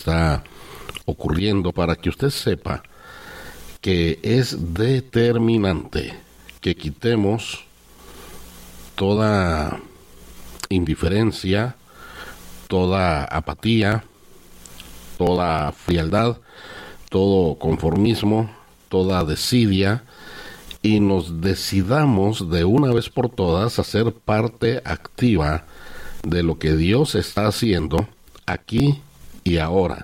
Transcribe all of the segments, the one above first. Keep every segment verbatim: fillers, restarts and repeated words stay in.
está ocurriendo, para que usted sepa que es determinante que quitemos toda indiferencia, toda apatía, toda frialdad, todo conformismo, toda desidia, y nos decidamos de una vez por todas a ser parte activa de lo que Dios está haciendo aquí y ahora.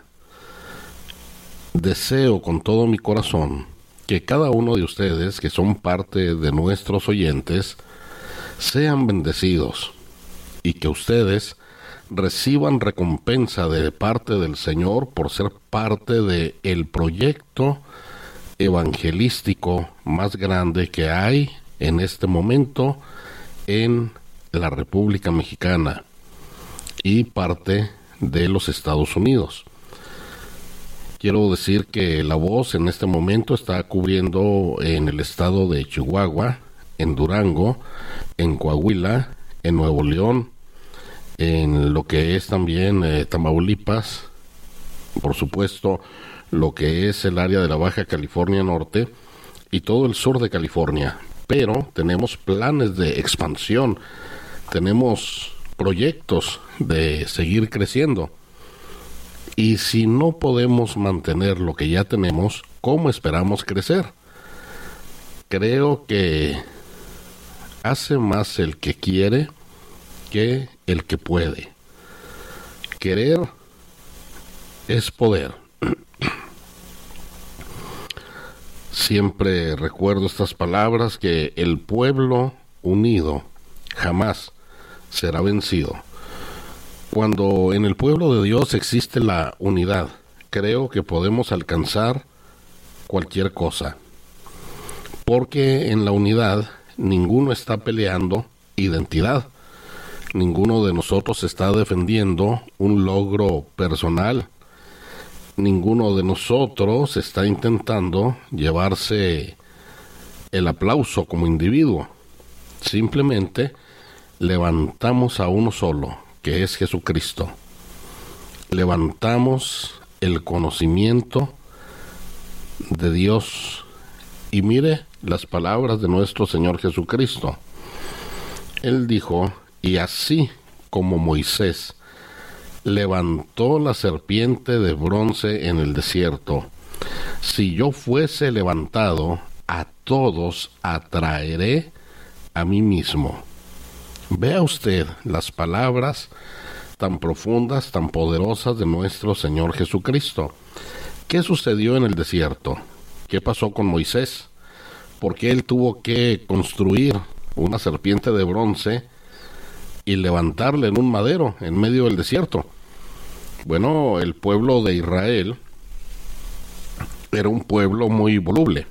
Deseo con todo mi corazón que cada uno de ustedes que son parte de nuestros oyentes sean bendecidos y que ustedes reciban recompensa de parte del Señor por ser parte de el proyecto evangelístico más grande que hay en este momento en la República Mexicana y parte de los Estados Unidos. Quiero decir que La Voz en este momento está cubriendo en el estado de Chihuahua, en Durango, en Coahuila, en Nuevo León, en lo que es también eh, Tamaulipas, por supuesto, lo que es el área de la Baja California Norte y todo el sur de California. Pero tenemos planes de expansión, tenemos proyectos de seguir creciendo. Y si no podemos mantener lo que ya tenemos, ¿cómo esperamos crecer? Creo que hace más el que quiere que el que puede. Querer es poder. Siempre recuerdo estas palabras, que el pueblo unido jamás será vencido. Cuando en el pueblo de Dios existe la unidad, creo que podemos alcanzar cualquier cosa. Porque en la unidad ninguno está peleando identidad. Ninguno de nosotros está defendiendo un logro personal. Ninguno de nosotros está intentando llevarse el aplauso como individuo. Simplemente levantamos a uno solo, que es Jesucristo. Levantamos el conocimiento de Dios. Y mire las palabras de nuestro Señor Jesucristo. Él dijo: y así como Moisés levantó la serpiente de bronce en el desierto, si yo fuese levantado, a todos atraeré a mí mismo. Vea usted las palabras tan profundas, tan poderosas de nuestro Señor Jesucristo. ¿Qué sucedió en el desierto? ¿Qué pasó con Moisés? ¿Por qué él tuvo que construir una serpiente de bronce y levantarla en un madero en medio del desierto? Bueno, el pueblo de Israel era un pueblo muy voluble.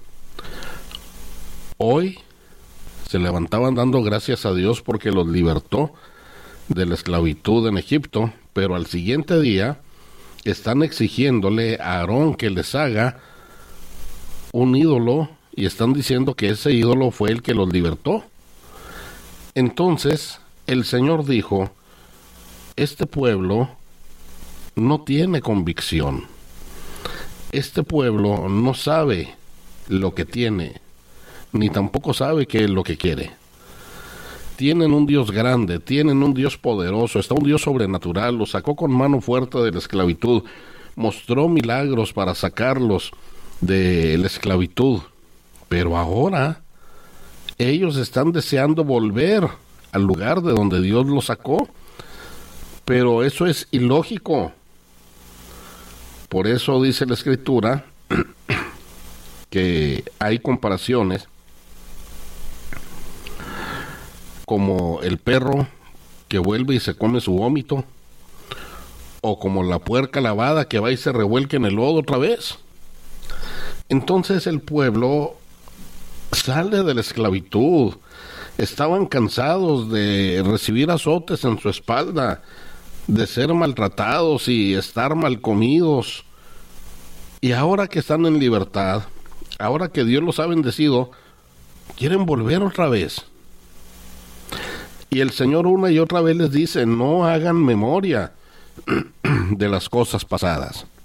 Hoy se levantaban dando gracias a Dios porque los libertó de la esclavitud en Egipto, pero al siguiente día están exigiéndole a Aarón que les haga un ídolo y están diciendo que ese ídolo fue el que los libertó. Entonces el Señor dijo: este pueblo no tiene convicción. Este pueblo no sabe lo que tiene, ni tampoco sabe qué es lo que quiere. Tienen un Dios grande, tienen un Dios poderoso, está un Dios sobrenatural, los sacó con mano fuerte de la esclavitud, mostró milagros para sacarlos de la esclavitud, pero ahora ellos están deseando volver al lugar de donde Dios los sacó, pero eso es ilógico. Por eso dice la Escritura que hay comparaciones como el perro que vuelve y se come su vómito, o como la puerca lavada que va y se revuelca en el lodo otra vez. Entonces el pueblo sale de la esclavitud. Estaban cansados de recibir azotes en su espalda, de ser maltratados y estar mal comidos. Y ahora que están en libertad, ahora que Dios los ha bendecido, quieren volver otra vez. Y el Señor una y otra vez les dice: no hagan memoria, de las cosas pasadas.